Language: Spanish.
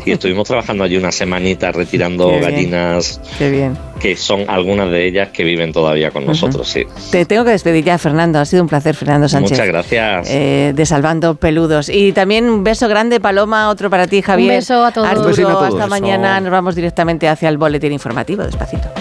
y estuvimos trabajando allí una semanita retirando gallinas. Qué bien. Que son algunas de ellas que viven todavía con nosotros, sí. Te tengo que despedir ya, Fernando. Ha sido un placer, Fernando Sánchez. Muchas gracias. De Salvando Peludos. Y también un beso grande, Paloma, otro para ti, Javier. Un beso a todos. Arturo, Un besito a todos. hasta mañana. Nos vamos directamente hacia el boletín informativo, despacito.